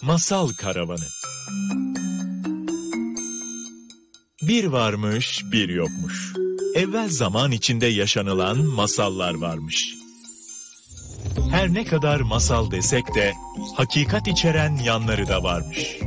Masal Karavanı. Bir varmış, bir yokmuş. Evvel zaman içinde yaşanılan masallar varmış. Her ne kadar masal desek de hakikat içeren yanları da varmış.